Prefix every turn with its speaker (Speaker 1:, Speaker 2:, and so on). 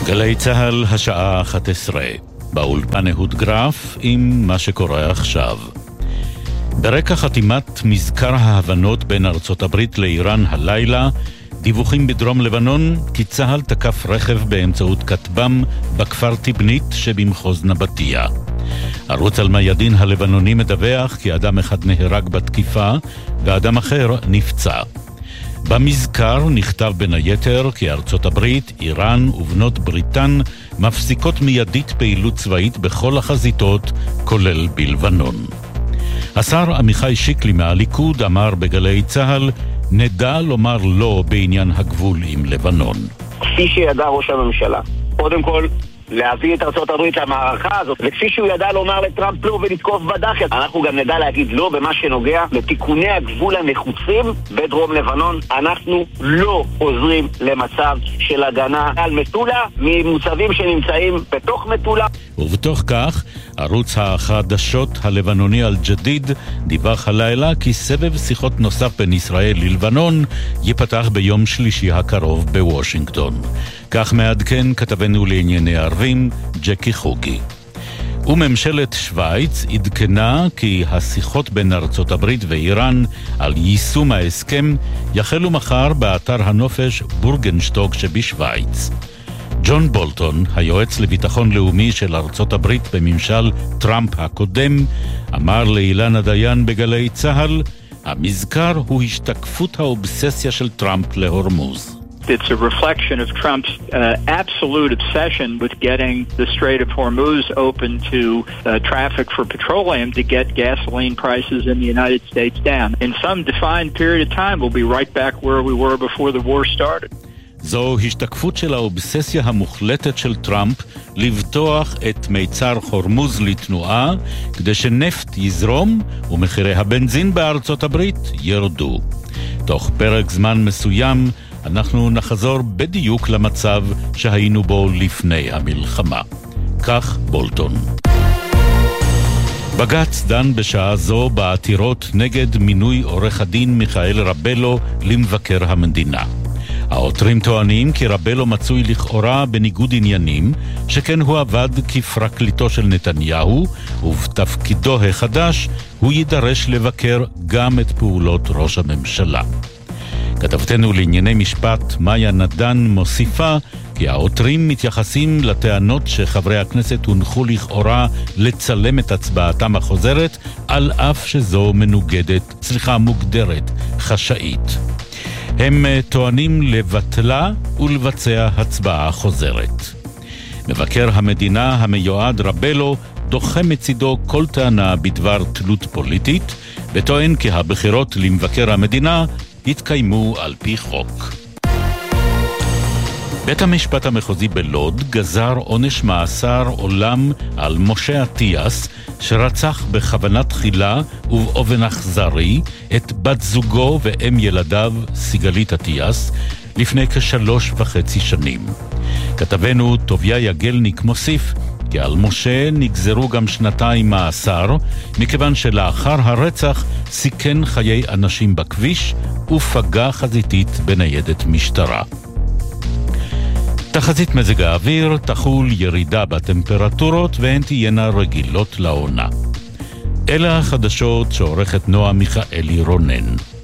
Speaker 1: גלי צהל, השעה 11. באולפן אהוד גרף עם מה שקורה עכשיו. ברקע חתימת מזכר ההבנות בין ארצות הברית לאיראן הלילה, דיווחים בדרום לבנון כי צהל תקף רכב באמצעות כטב"ם בכפר טיבנית שבמחוז נבטיה. ערוץ אל-מיאדין הלבנוני מדווח כי אדם אחד נהרג בתקיפה ואדם אחר נפצע. במזכר נכתב בין היתר כי ארצות הברית, איראן ובנות בריטן מפסיקות מיידית פעילות צבאית בכל החזיתות, כולל בלבנון. השר עמיחי שיקלי מהליכוד אמר בגלי צהל, נדע לומר לא בעניין הגבול עם לבנון.
Speaker 2: כפי שידע ראש הממשלה, קודם כל להביא את ארצות הברית למערכה הזאת, וכפי שהוא ידע לומר לטראמפ לא ולתקוף בדחת, אנחנו גם נדע להגיד לא במה שנוגע לתיקוני הגבול הנחוצים בדרום לבנון. אנחנו לא עוזרים למצב של הגנה על מטולה ממוצבים שנמצאים בתוך מטולה.
Speaker 1: ובתוך כך, ערוץ החדשות הלבנוני אל-ג'דיד דיווח הלילה כי סבב שיחות נוסף בין ישראל ללבנון ייפתח ביום שלישי הקרוב בוושינגטון. כך מעדכן כתבנו לענייני ערבים ג'קי חוגי. וממשלת שוויץ עדכנה כי השיחות בין ארצות הברית ואיראן על יישום ההסכם יחלו מחר באתר הנופש בורגנשטוק שבשוויץ. ג'ון בולטון, היועץ לביטחון לאומי של ארצות הברית בממשל טראמפ הקודם, אמר לאילנה דיין בגלי צהל, המזכר הוא השתקפות האובססיה של טראמפ להורמוז.
Speaker 3: It's a reflection of Trump's absolute obsession with getting the Strait of Hormuz open to traffic for petroleum to get gasoline prices in the United States down. In some defined period of time, we'll be right back where we were before the war started.
Speaker 1: זו השתקפות של האובססיה המוחלטת של טראמפ לבטוח את מיצר חורמוז לתנועה כדי שנפט יזרום ומחירי הבנזין בארצות הברית ירדו. תוך פרק זמן מסוים אנחנו נחזור בדיוק למצב שהיינו בו לפני המלחמה. כך בולטון. בג"ץ דן בשעה זו בעתירות נגד מינוי עורך הדין מיכאל רבלו למבקר המדינה. העותרים טוענים כי רבלו מצוי לכאורה בניגוד עניינים, שכן הוא עבד כפרקליטו של נתניהו, ובתפקידו החדש הוא יידרש לבקר גם את פעולות ראש הממשלה. כתבתנו לענייני משפט מאיה נדן מוסיפה כי העותרים מתייחסים לטענות שחברי הכנסת הונחו לכאורה לצלם את הצבעתם החוזרת, על אף שזו מוגדרת חשאית. הם טוענים לבטלה ולבצע הצבעה חוזרת. מבקר המדינה המיועד רבלו דוחה מצידו כל טענה בדבר תלות פוליטית, וטוען כי הבחירות למבקר המדינה התקיימו על פי חוק. בית המשפט המחוזי בלוד גזר עונש מאסר עולם על משה אטיאס, שרצח בכוונת תחילה ובאופן אכזרי את בת זוגו ואם ילדיו סיגלית אטיאס לפני כ3.5 שנים. כתבנו טוביה יגלניק מוסיף כי על משה נגזרו גם 2 מאסר, מכיוון שלאחר הרצח סיכן חיי אנשים בכביש ופגע חזיתית בניידת משטרה. תחזית מזג האוויר, תחול ירידה בטמפרטורות והן תהיינה רגילות לעונה. אלה החדשות שעורכת נועה מיכאלי רונן.